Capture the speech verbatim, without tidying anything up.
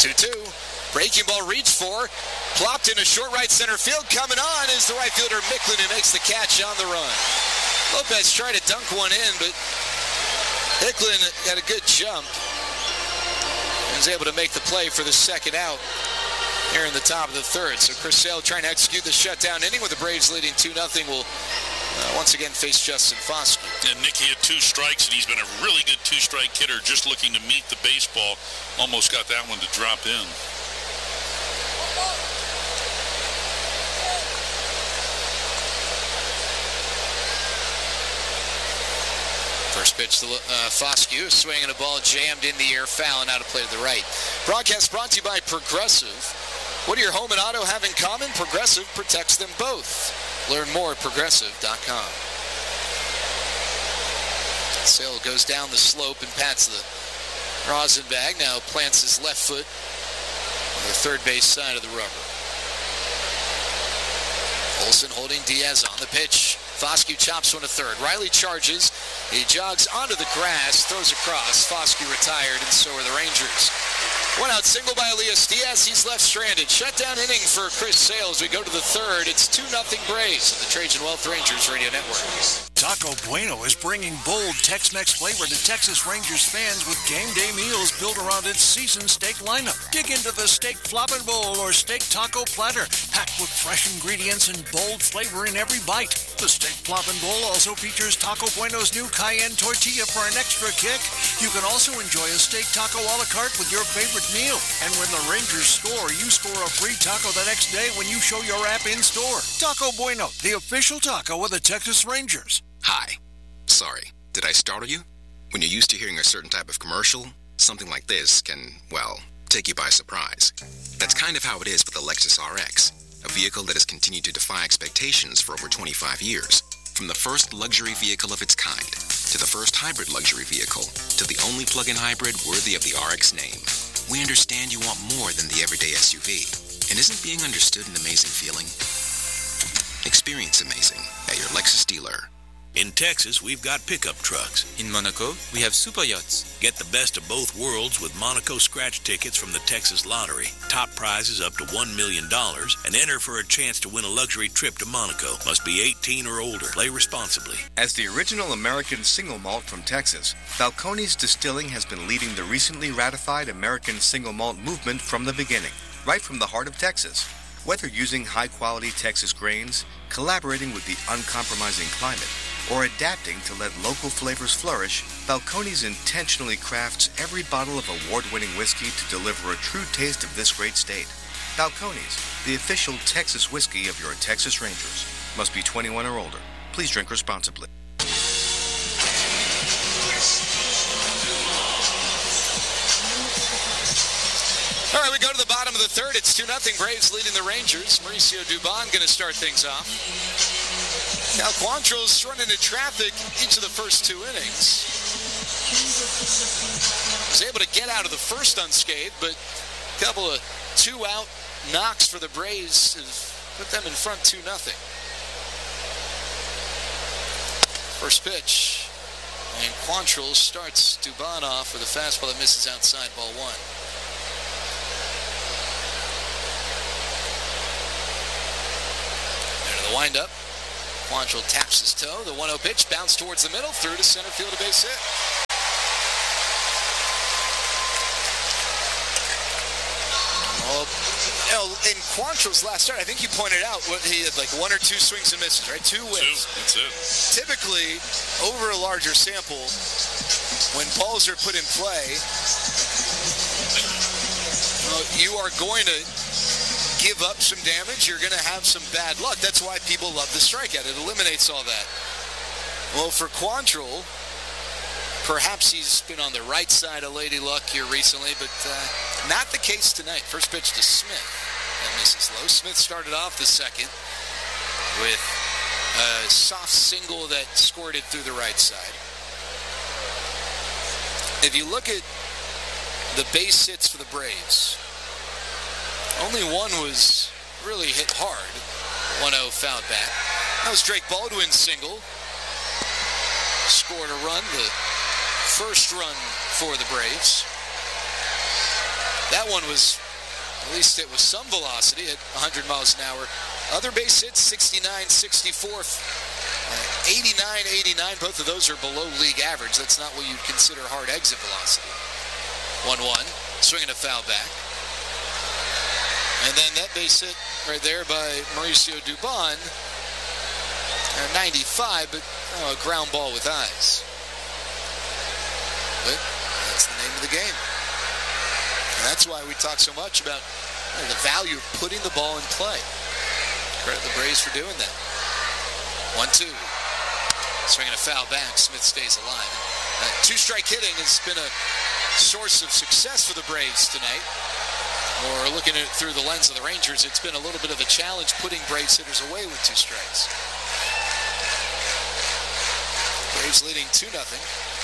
two two. Breaking ball reached for. Plopped in a short right center field. Coming on is the right fielder Micklin, who makes the catch on the run. Lopez tried to dunk one in, but Micklin had a good jump. He was able to make the play for the second out here in the top of the third. So Chris Sale trying to execute the shutdown inning with the Braves leading two nothing will uh, once again face Justin Foscue. And Nicky had two strikes, and he's been a really good two-strike hitter, just looking to meet the baseball. Almost got that one to drop in. First pitch to uh, Foscue, swinging a ball jammed in the air, foul, and out of play to the right. Broadcast brought to you by Progressive. What do your home and auto have in common? Progressive protects them both. Learn more at progressive dot com. Sale goes down the slope and pats the rosin bag. Now plants his left foot on the third base side of the rubber. Olsen holding Diaz on the pitch. Foscue chops one to third. Riley charges. He jogs onto the grass, throws across. Foscue retired, and so are the Rangers. One out single by Elias Diaz. He's left stranded. Shutdown inning for Chris Sale as we go to the third. It's two nothing Braves at the Trajan Wealth Rangers Radio Network. Taco Bueno is bringing bold Tex-Mex flavor to Texas Rangers fans with game day meals built around its seasoned steak lineup. Dig into the steak flopping bowl or steak taco platter, packed with fresh ingredients and bold flavor in every bite. The steak flopping bowl also features Taco Bueno's new cayenne tortilla for an extra kick. You can also enjoy a steak taco a la carte with your favorite meal. And when the Rangers score, you score a free taco the next day when you show your app in-store. Taco Bueno, the official taco of the Texas Rangers. Hi. Sorry, did I startle you? When you're used to hearing a certain type of commercial, something like this can, well, take you by surprise. That's kind of how it is with the Lexus R X, a vehicle that has continued to defy expectations for over twenty-five years. From the first luxury vehicle of its kind, to the first hybrid luxury vehicle, to the only plug-in hybrid worthy of the R X name. We understand you want more than the everyday S U V. And isn't being understood an amazing feeling? Experience amazing at your Lexus dealer. In Texas, we've got pickup trucks. In Monaco, we have super yachts. Get the best of both worlds with Monaco scratch tickets from the Texas Lottery. Top prizes up to one million dollars and enter for a chance to win a luxury trip to Monaco. Must be eighteen or older. Play responsibly. As the original American single malt from Texas, Balcones Distilling has been leading the recently ratified American single malt movement from the beginning, right from the heart of Texas. Whether using high-quality Texas grains, collaborating with the uncompromising climate, or adapting to let local flavors flourish, Balcones intentionally crafts every bottle of award-winning whiskey to deliver a true taste of this great state. Balcones, the official Texas whiskey of your Texas Rangers. Must be twenty-one or older. Please drink responsibly. All right, we go to the bottom of the third. It's two nothing Braves leading the Rangers. Mauricio Dubon going to start things off. Now Quantrill's run into traffic each of the first two innings. Was able to get out of the first unscathed, but a couple of two-out knocks for the Braves have put them in front two nothing. First pitch. And Quantrill starts Dubon off with a fastball that misses outside, ball one. Into the windup. Quantrill taps his toe. The one oh pitch bounced towards the middle, through to center field, a base hit. Well, you know, in Quantrill's last start, I think you pointed out what he had like one or two swings and misses, right? Two whiffs. Two, that's it. Typically, over a larger sample, when balls are put in play, well, you are going to give up some damage, you're going to have some bad luck. That's why people love the strikeout. It eliminates all that. Well, for Quantrill, perhaps he's been on the right side of Lady Luck here recently, but uh, not the case tonight. First pitch to Smith. That misses low. Smith started off the second with a soft single that scored it through the right side. If you look at the base hits for the Braves, only one was really hit hard. one oh fouled back. That was Drake Baldwin's single. Scored a run, the first run for the Braves. That that one was, at least it was some velocity at one hundred miles an hour. Other base hits, sixty-nine sixty-four, uh, eighty-nine eighty-nine. Both of those are below league average. That's not what you'd consider hard exit velocity. one one, swinging a foul back. And then that base hit right there by Mauricio Dubon, uh, ninety-five, but oh, a ground ball with eyes. But that's the name of the game. And that's why we talk so much about uh, the value of putting the ball in play. Credit the Braves for doing that. one two. Swinging a foul back. Smith stays alive. Uh, two-strike hitting has been a source of success for the Braves tonight. Or looking at it through the lens of the Rangers, it's been a little bit of a challenge putting Braves hitters away with two strikes. Braves leading two nothing.